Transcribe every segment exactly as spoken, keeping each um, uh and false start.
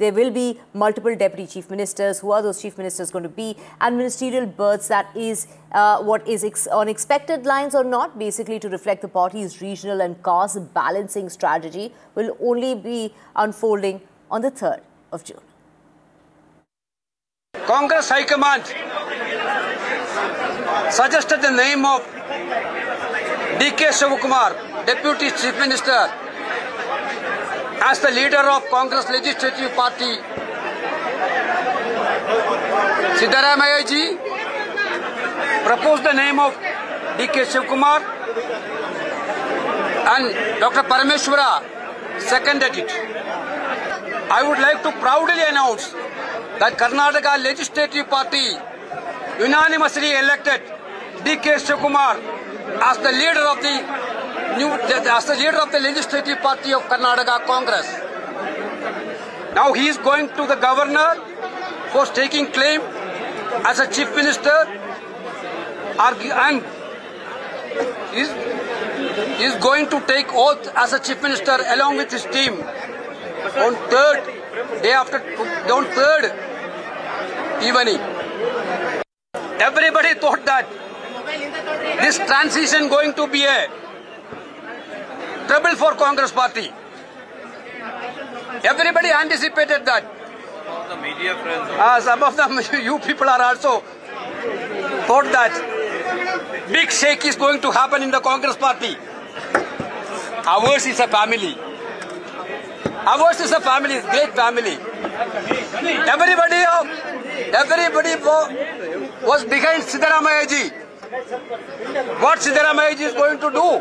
there will be multiple deputy chief ministers. Who are those chief ministers going to be? And ministerial berths, that is uh, what is ex on expected lines or not, basically to reflect the party's regional and caste balancing strategy, will only be unfolding on the third of June. Congress High Command suggested the name of D K Shivakumar, Deputy Chief Minister, as the leader of Congress Legislative Party. Siddaramaiah ji proposed the name of D K Shivakumar and Doctor Parameshwara seconded it. I would like to proudly announce that Karnataka Legislative Party unanimously elected D K Shivakumar as the leader of the new, as the leader of the Legislative Party of Karnataka Congress. Now he is going to the governor for taking claim as a chief minister, and is is going to take oath as a chief minister along with his team on third day after on third evening. Everybody thought that this transition going to be a trouble for Congress party. Everybody anticipated that. Some of the media friends. Uh, some of the you people are also thought that big shake is going to happen in the Congress party. Ours is a family. Ours is a family, great family. Everybody, everybody was behind Siddaramaiah ji. What Siddaramaiah ji is going to do?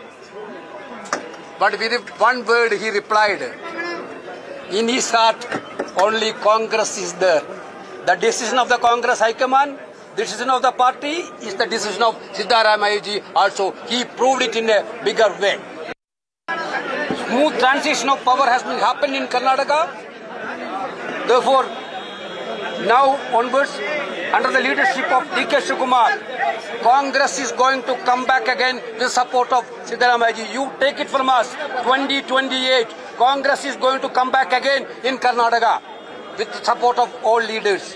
But with one word he replied, in his heart only Congress is there. The decision of the Congress High Command, the decision of the party is the decision of Siddaramaiah ji also. He proved it in a bigger way. Smooth transition of power has been happened in Karnataka. Therefore, now onwards, under the leadership of D K Shivakumar, Congress is going to come back again with support of Siddaramaiah ji. You take it from us, twenty twenty-eight, Congress is going to come back again in Karnataka with the support of all leaders.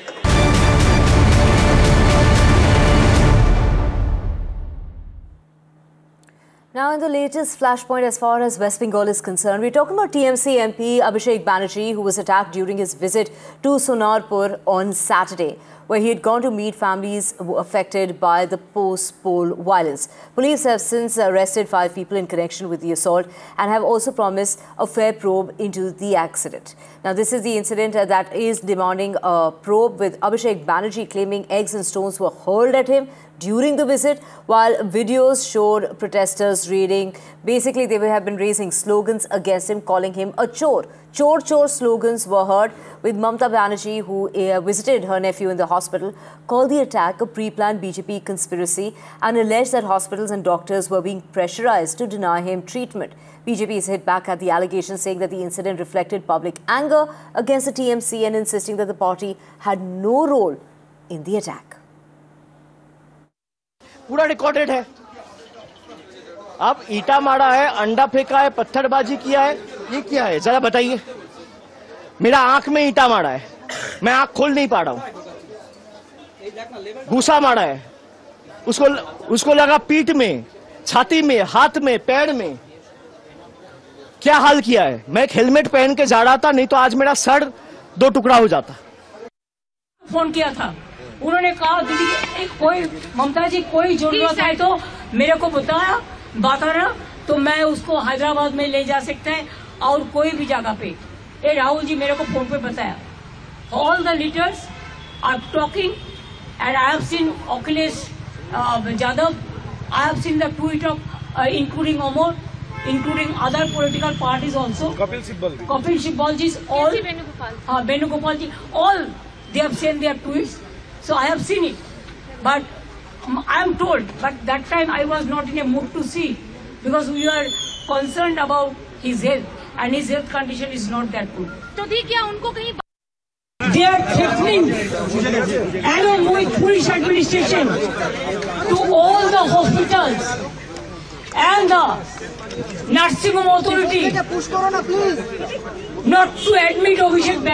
Now, in the latest flashpoint as far as West Bengal is concerned, we're talking about T M C M P Abhishek Banerjee, who was attacked during his visit to Sonarpur on Saturday, where he had gone to meet families affected by the post-poll violence. Police have since arrested five people in connection with the assault and have also promised a fair probe into the accident. Now, this is the incident that is demanding a probe, with Abhishek Banerjee claiming eggs and stones were hurled at him during the visit, while videos showed protesters raiding. Basically, they have been raising slogans against him, calling him a chore. Chore, chore slogans were heard, with Mamata Banerjee, who uh, visited her nephew in the hospital, called the attack a pre-planned B J P conspiracy and alleged that hospitals and doctors were being pressurized to deny him treatment. B J P has hit back at the allegation, saying that the incident reflected public anger against the T M C and insisting that the party had no role in the attack. पूरा recorded है. अब ईटा मारा है, अंडा फेंका है, पत्थरबाजी किया है, ये क्या है जरा बताइए. मेरा आंख में ईटा मारा है, मैं आंख खोल नहीं पा रहा हूं. घूसा मारा है, उसको उसको लगा पीठ में, छाती में, हाथ में, पैर में. क्या हाल किया है. मैं एक हेलमेट पहन के जा रहा था, नहीं तो आज मेरा सर दो टुकड़ा हो जाता. फोन किया था, उन्होंने कहा दीदी एक कोई ममता जी कोई जरूरत है तो मेरे को बताया बताना, तो मैं उसको हैदराबाद में ले जा सकते हैं और कोई भी जगह पे. ए राहुल जी मेरे को फोन पे बताया. All the leaders are talking and I have seen Akhilesh Yadav, I have seen the tweet of including अमोर, including other political parties also. Kapil Sibal. Kapil Sibal ji, all. Uh, Venugopal ji, all they have sent their tweets. So I have seen it. But um, I am told, but that time I was not in a mood to see, because we are concerned about his health and his health condition is not that good. तो दी क्या उनको कहीं they are threatening along with police administration to all the hospitals and the nursing home authority not to admit Abhishek